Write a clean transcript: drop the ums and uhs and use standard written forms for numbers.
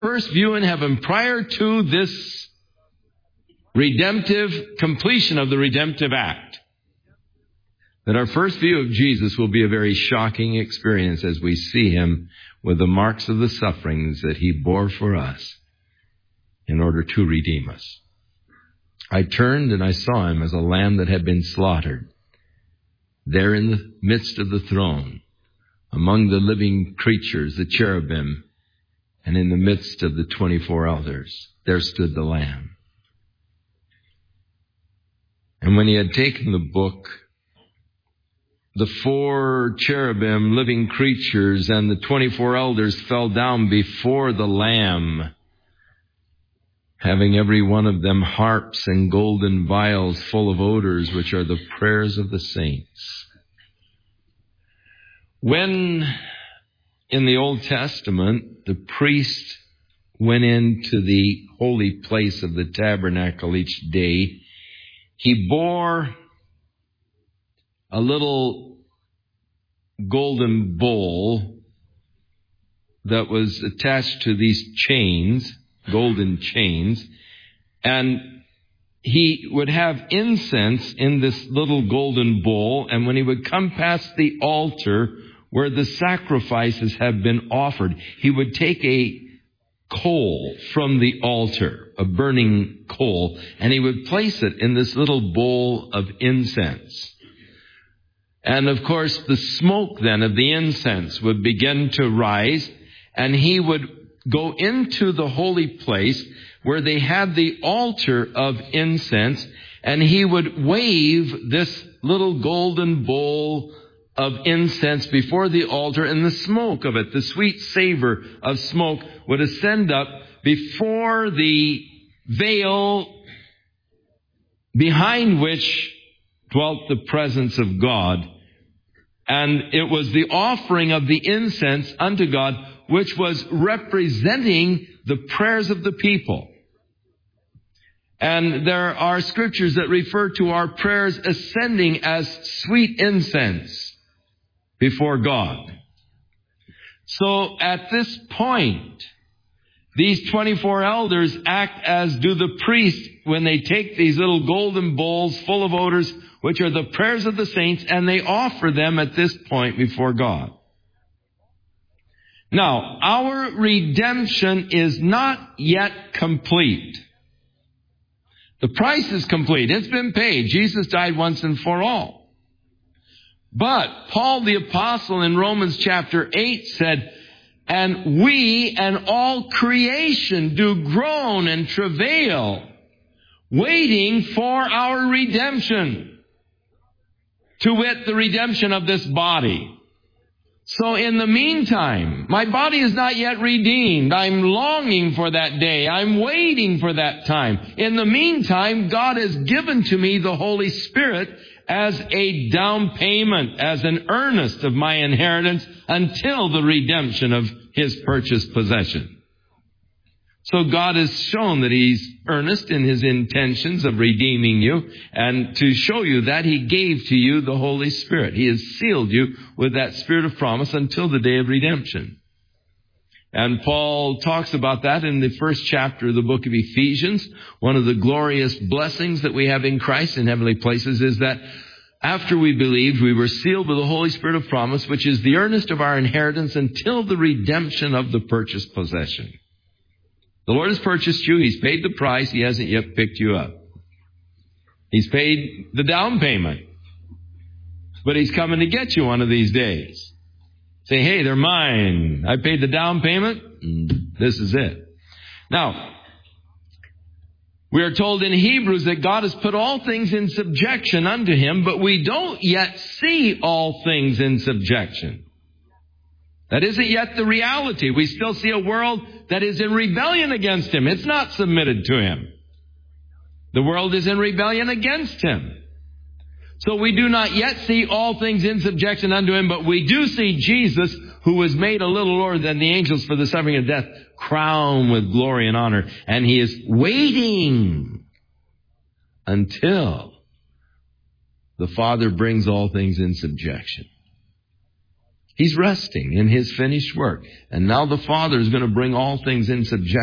first view in heaven prior to this redemptive completion of the redemptive act, that our first view of Jesus will be a very shocking experience as we see him with the marks of the sufferings that he bore for us in order to redeem us. I turned and I saw him as a lamb that had been slaughtered, there in the midst of the throne, among the living creatures, the cherubim, and in the midst of the 24 elders, there stood the Lamb. And when he had taken the book, the 4 cherubim, living creatures, and the 24 elders fell down before the Lamb, having every one of them harps and golden vials full of odors, which are the prayers of the saints. When in the Old Testament the priest went into the holy place of the tabernacle each day, he bore a little golden bowl that was attached to these chains, golden chains, and he would have incense in this little golden bowl, and when he would come past the altar where the sacrifices have been offered, he would take a coal from the altar, a burning coal, and he would place it in this little bowl of incense. And of course, the smoke then of the incense would begin to rise, and he would go into the holy place where they had the altar of incense, and he would wave this little golden bowl of incense before the altar, and the smoke of it, the sweet savor of smoke, would ascend up before the veil behind which dwelt the presence of God. And it was the offering of the incense unto God, which was representing the prayers of the people. And there are scriptures that refer to our prayers ascending as sweet incense before God. So at this point, these 24 elders act as do the priests when they take these little golden bowls full of odors, which are the prayers of the saints, and they offer them at this point before God. Now, our redemption is not yet complete. The price is complete. It's been paid. Jesus died once and for all. But Paul the Apostle in Romans chapter 8 said, and we and all creation do groan and travail, waiting for our redemption, to wit, the redemption of this body. So in the meantime, my body is not yet redeemed. I'm longing for that day. I'm waiting for that time. In the meantime, God has given to me the Holy Spirit as a down payment, as an earnest of my inheritance until the redemption of his purchased possession. So God has shown that he's earnest in his intentions of redeeming you, and to show you that, he gave to you the Holy Spirit. He has sealed you with that Spirit of promise until the day of redemption. And Paul talks about that in the first chapter of the book of Ephesians. One of the glorious blessings that we have in Christ in heavenly places is that after we believed, we were sealed with the Holy Spirit of promise, which is the earnest of our inheritance until the redemption of the purchased possession. The Lord has purchased you. He's paid the price. He hasn't yet picked you up. He's paid the down payment. But he's coming to get you one of these days. Say, hey, they're mine. I paid the down payment. This is it. Now, we are told in Hebrews that God has put all things in subjection unto him, but we don't yet see all things in subjection. That isn't yet the reality. We still see a world that is in rebellion against him. It's not submitted to him. The world is in rebellion against him. So we do not yet see all things in subjection unto him, but we do see Jesus, who was made a little lower than the angels for the suffering of death, crowned with glory and honor. And he is waiting until the Father brings all things in subjection. He's resting in His finished work. And now the Father is going to bring all things in subjection